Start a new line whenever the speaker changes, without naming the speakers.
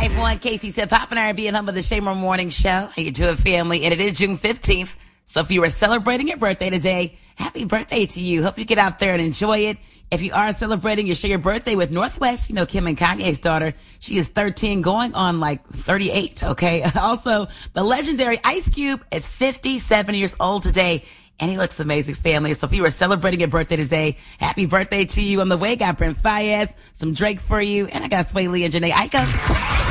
95.1 Casey's Hip Hop and R&B and home of the Shamer Morning Show. How you doing, family? And it is June 15th. So if you are celebrating your birthday today, happy birthday to you. Hope you get out there and enjoy it. If you are celebrating, you share your birthday with Northwest, you know, Kim and Kanye's daughter. She is 13 going on like 38, okay? Also, the legendary Ice Cube is 57 years old today. And he looks amazing, family. So if you are celebrating your birthday today, happy birthday to you. On the way, got Brent Faiyaz, some Drake for you, and I got Sway Lee and Janae Aiko.